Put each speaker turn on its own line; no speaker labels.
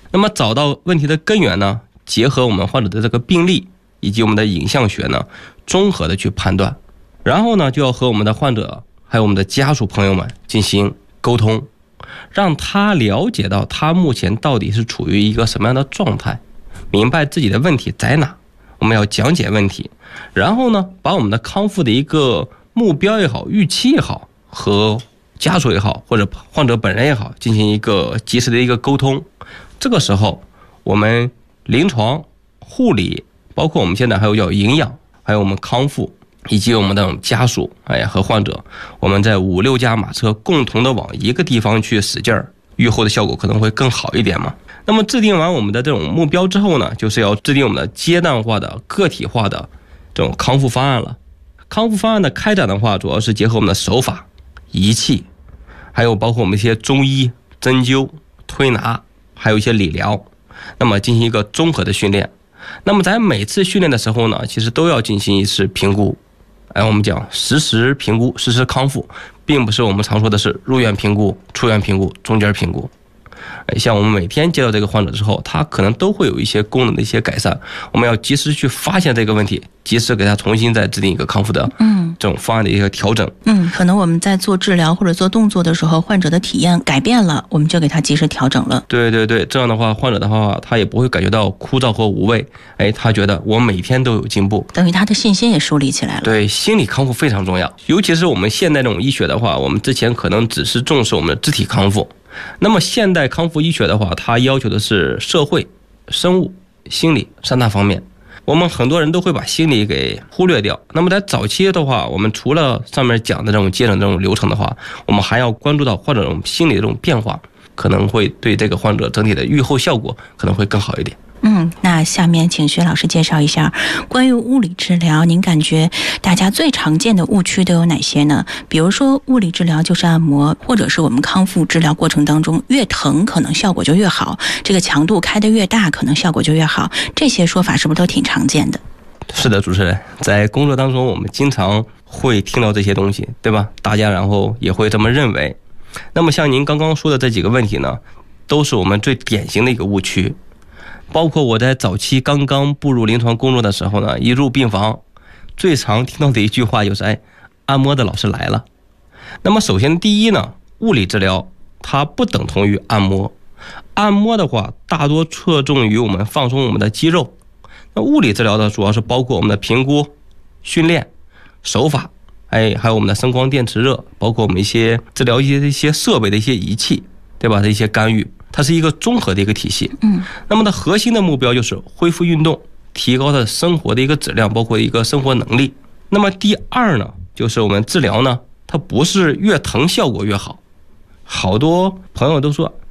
那么找到问题的根源呢，结合我们患者的这个病例以及我们的影像学呢，综合的去判断，然后呢就要和我们的患者还有我们的家属朋友们进行沟通，让他了解到他目前到底是处于一个什么样的状态，明白自己的问题在哪，我们要讲解问题，然后呢把我们的康复的一个目标也好，预期也好，和家属也好，或者患者本人也好，进行一个及时的一个沟通。这个时候我们临床护理，包括我们现在还有叫营养，还有我们康复以及我们的家属和患者，我们在5、6驾马车共同的往一个地方去使劲儿，预后的效果可能会更好一点嘛。那么制定完我们的这种目标之后呢，就是要制定我们的阶段化的个体化的这种康复方案了。康复方案的开展的话，主要是结合我们的手法、仪器，还有包括我们一些中医、针灸、推拿，还有一些理疗，那么进行一个综合的训练。那么在每次训练的时候呢，其实都要进行一次评估。我们讲实时评估、实时康复，并不是我们常说的是入院评估、出院评估、中间评估。像我们每天接到这个患者之后，他可能都会有一些功能的一些改善，我们要及时去发现这个问题，及时给他重新再制定一个康复的这种方案的一个调整。
可能我们在做治疗或者做动作的时候，患者的体验改变了，我们就给他及时调整了。
对，这样的话，患者的话他也不会感觉到枯燥和无味，他觉得我每天都有进步，
等于他的信心也树立起来了。
对，心理康复非常重要，尤其是我们现代这种医学的话，我们之前可能只是重视我们的肢体康复，那么现代康复医学的话，它要求的是社会、生物、心理3大方面。我们很多人都会把心理给忽略掉。那么在早期的话，我们除了上面讲的这种接诊这种流程的话，我们还要关注到患者这种心理的这种变化，可能会对这个患者整体的预后效果可能会更好一点。
那下面请薛老师介绍一下关于物理治疗，您感觉大家最常见的误区都有哪些呢？比如说物理治疗就是按摩，或者是我们康复治疗过程当中越疼可能效果就越好，这个强度开得越大可能效果就越好，这些说法是不是都挺常见的？
是的，主持人，在工作当中我们经常会听到这些东西，对吧？大家然后也会这么认为。那么像您刚刚说的这几个问题呢，都是我们最典型的一个误区。包括我在早期刚刚步入临床工作的时候呢，一入病房最常听到的一句话就是按摩的老师来了。那么首先第一呢，物理治疗它不等同于按摩，按摩的话大多侧重于我们放松我们的肌肉，那物理治疗呢主要是包括我们的评估、训练、手法，还有我们的声光电磁热，包括我们一些治疗一些设备的一些仪器，对吧？的一些干预，它是一个综合的一个体系。那么它核心的目标就是恢复运动，提高他的生活的一个质量，包括一个生活能力。那么第二呢，就是我们治疗呢，它不是越疼效果越好。好多朋友都说